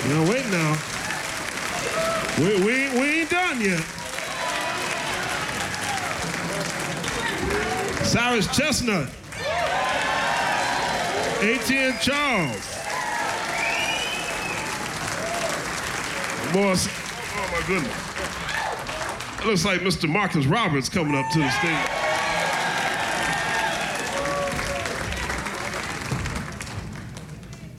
Now wait now. We ain't done yet. Cyrus Chestnut. ATN Charles. Boy, oh my goodness. It looks like Mr. Marcus Roberts coming up to the stage.